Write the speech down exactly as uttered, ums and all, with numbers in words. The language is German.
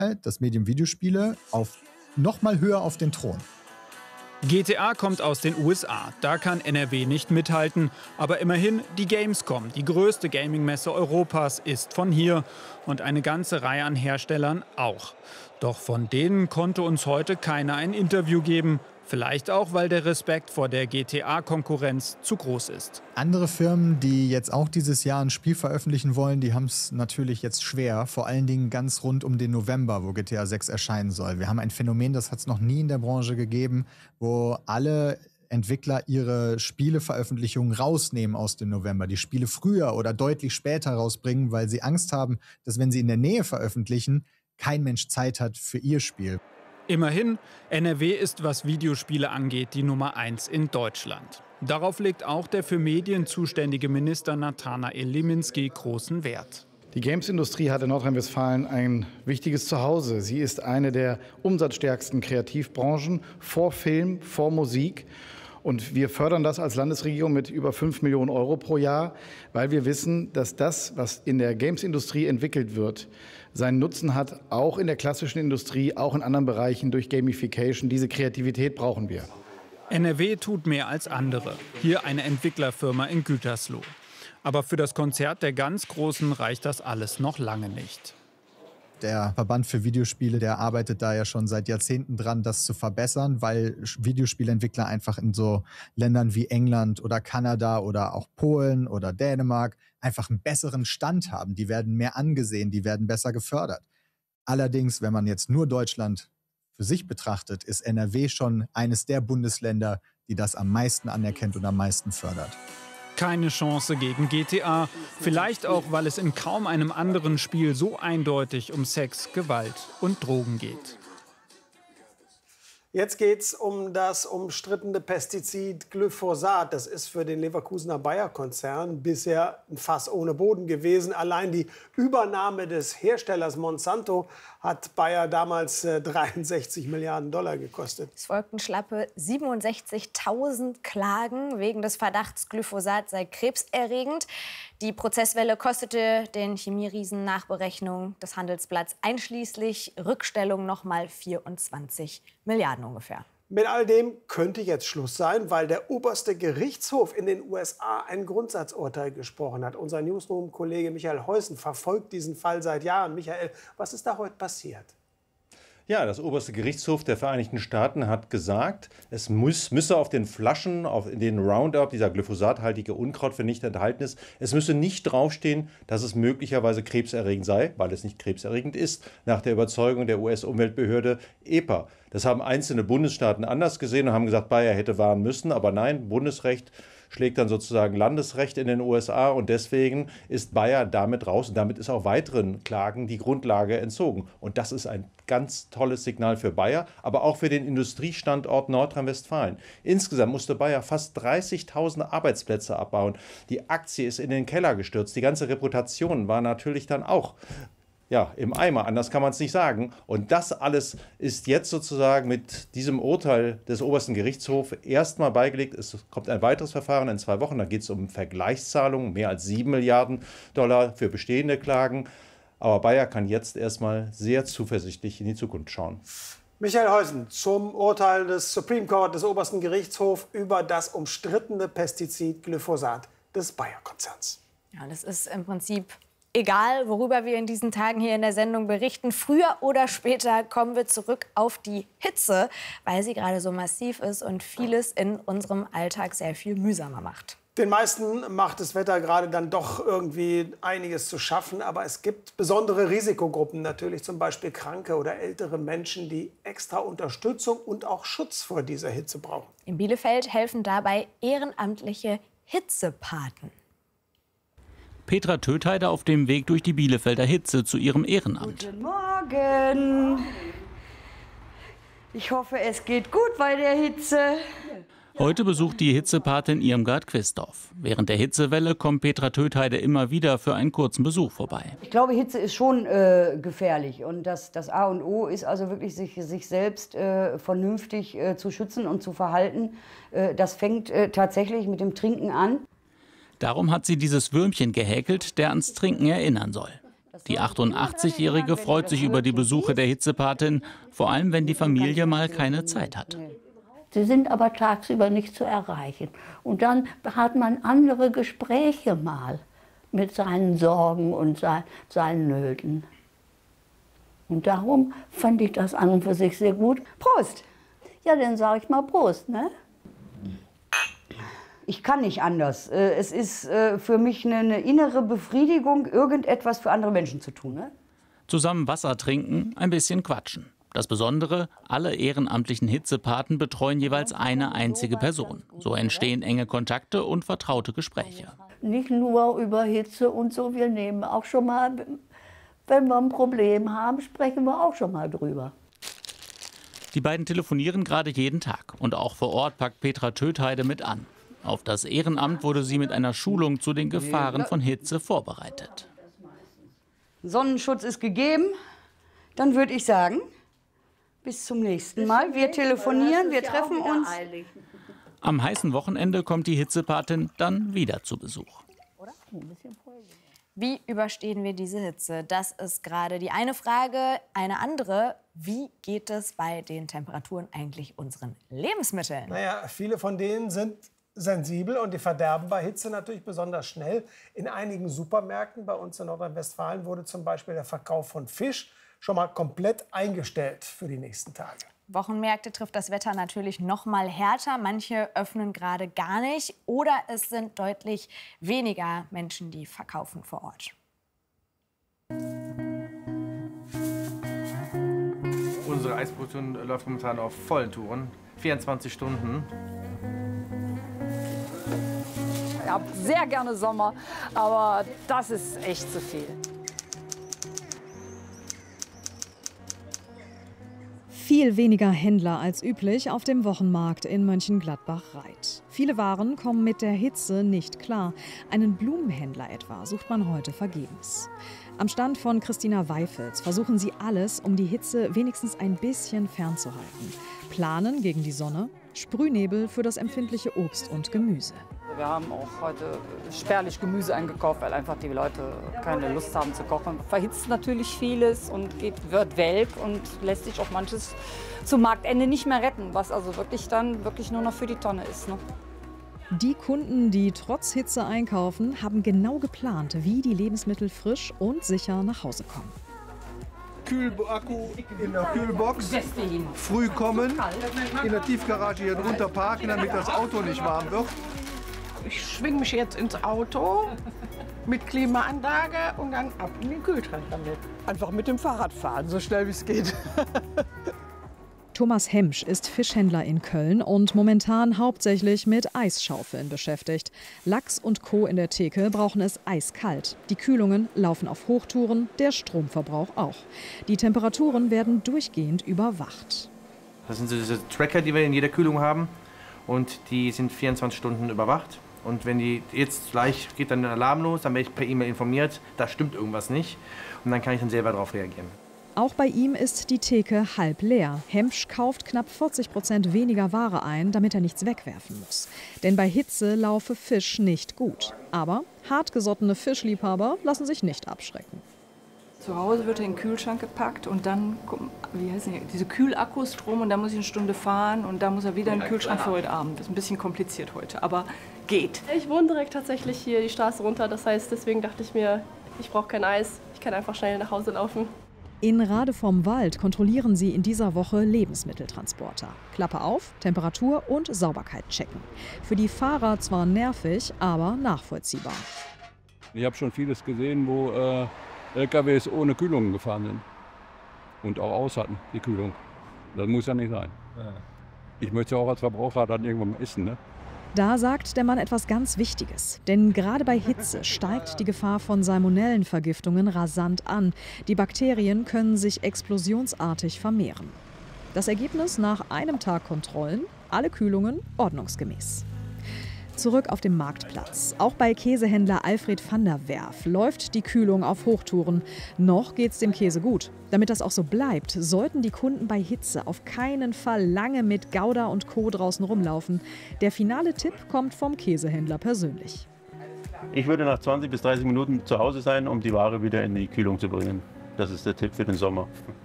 das Medium Videospiele auf noch mal höher auf den Thron. G T A kommt aus den U S A. Da kann N R W nicht mithalten. Aber immerhin, die Gamescom, die größte Gaming-Messe Europas, ist von hier. Und eine ganze Reihe an Herstellern auch. Doch von denen konnte uns heute keiner ein Interview geben. Vielleicht auch, weil der Respekt vor der G T A-Konkurrenz zu groß ist. Andere Firmen, die jetzt auch dieses Jahr ein Spiel veröffentlichen wollen, die haben es natürlich jetzt schwer. Vor allen Dingen ganz rund um den November, wo G T A sechs erscheinen soll. Wir haben ein Phänomen, das hat es noch nie in der Branche gegeben, wo alle Entwickler ihre Spieleveröffentlichungen rausnehmen aus dem November. Die Spiele früher oder deutlich später rausbringen, weil sie Angst haben, dass wenn sie in der Nähe veröffentlichen, kein Mensch Zeit hat für ihr Spiel. Immerhin, N R W ist, was Videospiele angeht, die Nummer eins in Deutschland. Darauf legt auch der für Medien zuständige Minister Nathanael Liminski großen Wert. Die Games-Industrie hat in Nordrhein-Westfalen ein wichtiges Zuhause. Sie ist eine der umsatzstärksten Kreativbranchen vor Film, vor Musik. Und wir fördern das als Landesregierung mit über fünf Millionen Euro pro Jahr, weil wir wissen, dass das, was in der Games-Industrie entwickelt wird, seinen Nutzen hat, auch in der klassischen Industrie, auch in anderen Bereichen durch Gamification. Diese Kreativität brauchen wir. N R W tut mehr als andere. Hier eine Entwicklerfirma in Gütersloh. Aber für das Konzert der ganz Großen reicht das alles noch lange nicht. Der Verband für Videospiele, der arbeitet da ja schon seit Jahrzehnten dran, das zu verbessern, weil Videospielentwickler einfach in so Ländern wie England oder Kanada oder auch Polen oder Dänemark einfach einen besseren Stand haben. Die werden mehr angesehen, die werden besser gefördert. Allerdings, wenn man jetzt nur Deutschland für sich betrachtet, ist N R W schon eines der Bundesländer, die das am meisten anerkennt und am meisten fördert. Keine Chance gegen G T A. Vielleicht auch, weil es in kaum einem anderen Spiel so eindeutig um Sex, Gewalt und Drogen geht. Jetzt geht es um das umstrittene Pestizid Glyphosat. Das ist für den Leverkusener Bayer-Konzern bisher ein Fass ohne Boden gewesen. Allein die Übernahme des Herstellers Monsanto hat Bayer damals äh, dreiundsechzig Milliarden Dollar gekostet. Es folgten schlappe siebenundsechzigtausend Klagen wegen des Verdachts, Glyphosat sei krebserregend. Die Prozesswelle kostete den Chemieriesen nach Berechnung des Handelsblatts einschließlich Rückstellung noch mal vierundzwanzig Milliarden ungefähr. Mit all dem könnte jetzt Schluss sein, weil der oberste Gerichtshof in den U S A ein Grundsatzurteil gesprochen hat. Unser Newsroom-Kollege Michael Heusen verfolgt diesen Fall seit Jahren. Michael, was ist da heute passiert? Ja, das oberste Gerichtshof der Vereinigten Staaten hat gesagt, es muss, müsse auf den Flaschen, auf in denen Roundup, dieser glyphosathaltige Unkrautvernichter, enthalten ist, es müsse nicht draufstehen, dass es möglicherweise krebserregend sei, weil es nicht krebserregend ist, nach der Überzeugung der U S-Umweltbehörde E P A. Das haben einzelne Bundesstaaten anders gesehen und haben gesagt, Bayer hätte warnen müssen, aber nein, Bundesrecht schlägt dann sozusagen Landesrecht in den U S A und deswegen ist Bayer damit raus und damit ist auch weiteren Klagen die Grundlage entzogen. Und das ist ein ganz tolles Signal für Bayer, aber auch für den Industriestandort Nordrhein-Westfalen. Insgesamt musste Bayer fast dreißigtausend Arbeitsplätze abbauen. Die Aktie ist in den Keller gestürzt. Die ganze Reputation war natürlich dann auch ja, im Eimer, anders kann man es nicht sagen. Und das alles ist jetzt sozusagen mit diesem Urteil des obersten Gerichtshofs erstmal beigelegt. Es kommt ein weiteres Verfahren in zwei Wochen. Da geht es um Vergleichszahlungen, mehr als sieben Milliarden Dollar für bestehende Klagen. Aber Bayer kann jetzt erstmal sehr zuversichtlich in die Zukunft schauen. Michael Heusen zum Urteil des Supreme Court des obersten Gerichtshofs über das umstrittene Pestizid Glyphosat des Bayer-Konzerns. Ja, das ist im Prinzip egal, worüber wir in diesen Tagen hier in der Sendung berichten. Früher oder später kommen wir zurück auf die Hitze, weil sie gerade so massiv ist und vieles in unserem Alltag sehr viel mühsamer macht. Den meisten macht das Wetter gerade dann doch irgendwie einiges zu schaffen. Aber es gibt besondere Risikogruppen, natürlich zum Beispiel kranke oder ältere Menschen, die extra Unterstützung und auch Schutz vor dieser Hitze brauchen. In Bielefeld helfen dabei ehrenamtliche Hitzepaten. Petra Tötheide auf dem Weg durch die Bielefelder Hitze zu ihrem Ehrenamt. Guten Morgen. Ich hoffe, es geht gut bei der Hitze. Heute besucht die Hitzepatin Irmgard Quistorf. Während der Hitzewelle kommt Petra Tötheide immer wieder für einen kurzen Besuch vorbei. Ich glaube, Hitze ist schon äh, gefährlich. Und das, das A und O ist also wirklich, sich, sich selbst äh, vernünftig äh, zu schützen und zu verhalten. Äh, das fängt äh, tatsächlich mit dem Trinken an. Darum hat sie dieses Würmchen gehäkelt, der ans Trinken erinnern soll. Die achtundachtzigjährige freut sich über die Besuche der Hitzepatin, vor allem wenn die Familie mal keine Zeit hat. Sie sind aber tagsüber nicht zu erreichen. Und dann hat man andere Gespräche mal mit seinen Sorgen und seinen Nöten. Und darum fand ich das an und für sich sehr gut. Prost! Ja, dann sage ich mal Prost, ne? Ich kann nicht anders. Es ist für mich eine innere Befriedigung, irgendetwas für andere Menschen zu tun. Ne? Zusammen Wasser trinken, ein bisschen quatschen. Das Besondere, alle ehrenamtlichen Hitzepaten betreuen jeweils eine einzige Person. So entstehen enge Kontakte und vertraute Gespräche. Nicht nur über Hitze und so, wir nehmen auch schon mal, wenn wir ein Problem haben, sprechen wir auch schon mal drüber. Die beiden telefonieren gerade jeden Tag und auch vor Ort packt Petra Tötheide mit an. Auf das Ehrenamt wurde sie mit einer Schulung zu den Gefahren von Hitze vorbereitet. Sonnenschutz ist gegeben. Dann würde ich sagen, bis zum nächsten Mal. Wir telefonieren, wir treffen uns. Am heißen Wochenende kommt die Hitzepatin dann wieder zu Besuch. Wie überstehen wir diese Hitze? Das ist gerade die eine Frage. Eine andere, wie geht es bei den Temperaturen eigentlich unseren Lebensmitteln? Naja, viele von denen sind sensibel und die verderben bei Hitze natürlich besonders schnell. In einigen Supermärkten bei uns in Nordrhein-Westfalen wurde zum Beispiel der Verkauf von Fisch schon mal komplett eingestellt für die nächsten Tage. Wochenmärkte trifft das Wetter natürlich noch mal härter. Manche öffnen gerade gar nicht oder es sind deutlich weniger Menschen, die verkaufen vor Ort. Unsere Eisproduktion läuft momentan auf vollen Touren, vierundzwanzig Stunden. Ich habe sehr gerne Sommer, aber das ist echt zu viel. Viel weniger Händler als üblich auf dem Wochenmarkt in Mönchengladbach-Reit. Viele Waren kommen mit der Hitze nicht klar. Einen Blumenhändler etwa sucht man heute vergebens. Am Stand von Christina Weifels versuchen sie alles, um die Hitze wenigstens ein bisschen fernzuhalten. Planen gegen die Sonne, Sprühnebel für das empfindliche Obst und Gemüse. Wir haben auch heute spärlich Gemüse eingekauft, weil einfach die Leute keine Lust haben zu kochen. Verhitzt natürlich vieles und geht, wird welk und lässt sich auch manches zum Marktende nicht mehr retten, was also wirklich dann wirklich nur noch für die Tonne ist. Ne? Die Kunden, die trotz Hitze einkaufen, haben genau geplant, wie die Lebensmittel frisch und sicher nach Hause kommen. Kühlakku in der Kühlbox, früh kommen, in der Tiefgarage hier drunter parken, damit das Auto nicht warm wird. Ich schwinge mich jetzt ins Auto mit Klimaanlage und dann ab in den Kühlschrank damit. Einfach mit dem Fahrrad fahren, so schnell wie es geht. Thomas Hemsch ist Fischhändler in Köln und momentan hauptsächlich mit Eisschaufeln beschäftigt. Lachs und Co. in der Theke brauchen es eiskalt. Die Kühlungen laufen auf Hochtouren, der Stromverbrauch auch. Die Temperaturen werden durchgehend überwacht. Das sind so diese Tracker, die wir in jeder Kühlung haben. Und die sind vierundzwanzig Stunden überwacht. Und wenn die jetzt gleich geht dann der Alarm los, dann werde ich per E-Mail informiert, da stimmt irgendwas nicht. Und dann kann ich dann selber darauf reagieren. Auch bei ihm ist die Theke halb leer. Hemsch kauft knapp vierzig Prozent weniger Ware ein, damit er nichts wegwerfen muss. Denn bei Hitze laufe Fisch nicht gut. Aber hartgesottene Fischliebhaber lassen sich nicht abschrecken. Zu Hause wird er in den Kühlschrank gepackt und dann wie heißen die, diese Kühlakkus drum und dann muss ich eine Stunde fahren und dann muss er wieder in den Kühlschrank für heute Abend. Das ist ein bisschen kompliziert heute, aber geht. Ich wohne direkt tatsächlich hier die Straße runter, das heißt, deswegen dachte ich mir, ich brauche kein Eis, ich kann einfach schnell nach Hause laufen. In Rade vom Wald kontrollieren sie in dieser Woche Lebensmitteltransporter. Klappe auf, Temperatur und Sauberkeit checken. Für die Fahrer zwar nervig, aber nachvollziehbar. Ich habe schon vieles gesehen, wo äh L K Ws ohne Kühlung gefahren sind und auch aus hatten, die Kühlung. Das muss ja nicht sein. Ich möchte ja auch als Verbraucher dann irgendwann mal essen. Ne? Da sagt der Mann etwas ganz Wichtiges. Denn gerade bei Hitze steigt die Gefahr von Salmonellenvergiftungen rasant an. Die Bakterien können sich explosionsartig vermehren. Das Ergebnis nach einem Tag Kontrollen: alle Kühlungen ordnungsgemäß. Zurück auf dem Marktplatz. Auch bei Käsehändler Alfred van der Werf läuft die Kühlung auf Hochtouren. Noch geht's dem Käse gut. Damit das auch so bleibt, sollten die Kunden bei Hitze auf keinen Fall lange mit Gouda und Co. draußen rumlaufen. Der finale Tipp kommt vom Käsehändler persönlich. Ich würde nach zwanzig bis dreißig Minuten zu Hause sein, um die Ware wieder in die Kühlung zu bringen. Das ist der Tipp für den Sommer.